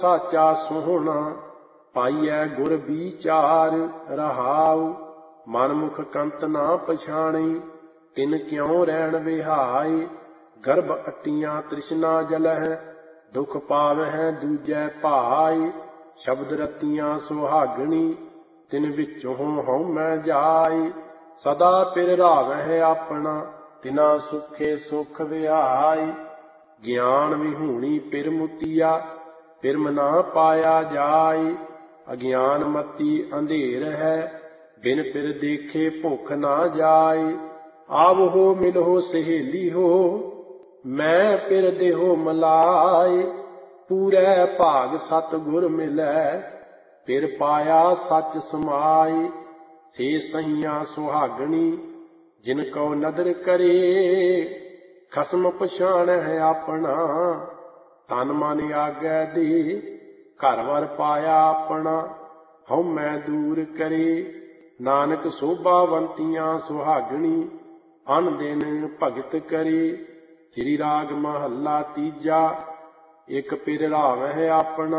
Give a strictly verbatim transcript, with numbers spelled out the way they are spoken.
ਸਾਚਾ ਸੋਹਣਾ ਪਾਈਐ ਗੁਰ ਵਿਚਾਰ ਰਹਾਉ। ਮਨਮੁਖ ਕੰਤ ਨਾ ਪਛਾਣੀ ਤਿਨ ਕਿਉ ਰਹਿਣ ਵਿਹਾਈ। ਗਰਭ ਅਟੀਆਂ ਤ੍ਰਿਸ਼ਨਾ ਜਲਹਿ ਦੁਖ ਪਾਵਹਿ ਦੂਜੈ ਭਾਈ। ਸ਼ਬਦ ਰਤੀਆਂ ਸੁਹਾਗਣੀ ਤਿਨ ਵਿੱਚੋਂ ਹਉਮੈ ਜਾਈ। ਸਦਾ ਪਿਰ ਰਾਵਹਿ ਆਪਣਾ ਤਿਨਾ ਸੁਖੇ ਸੁਖ ਵਿਹਾਈ। ਗਿਆਨ ਵਿਹੂਣੀ ਪਿਰ ਮੁਤੀਆ ਪਿਰਮ ਨਾ ਪਾਇਆ ਜਾਈ। ਅਗਿਆਨ ਮਤੀ ਅੰਧੇਰ ਹੈ ਬਿਨ ਪਿਰ ਦੇਖੇ ਭੁੱਖ ਨਾ ਜਾਈ। ਆਵਹੋ ਮਿਲਹੁ ਸਹੇਲੀ ਹੋ ਮੈਂ ਪਿਰ ਦੇਹੋ ਮਲਾਈ। ਪੂਰੈ ਭਾਗ ਸਤਿ ਗੁਰ ਮਿਲੈ ਪਿਰ ਪਾਇਆ ਸੱਚ ਸਮਾਈ। ਸੇ ਸਹੀਆਂ ਸੁਹਾਗਣੀ ਜਿਨ ਕਉ ਨਦਰ ਕਰੇ। ਖਸਮ ਪਛਾਣਹਿ ਆਪਣਾ ਤਨ ਮਨ ਆਗੈ ਦੇ। ਘਰ ਵਰ ਪਾਇਆ ਆਪਣਾ ਹਉਮੈ ਦੂਰ ਕਰੇ। ਨਾਨਕ ਸੋਭਾਵੰਤੀਆਂ ਸੁਹਾਗਣੀ ਅਨ ਦਿਨ ਭਗਤ ਕਰੇ। ਸ੍ਰੀ ਰਾਗ ਮਹੱਲਾ ਤੀਜਾ। ਇਕ ਪਿਰ ਰਾਵਹਿ ਆਪਣਾ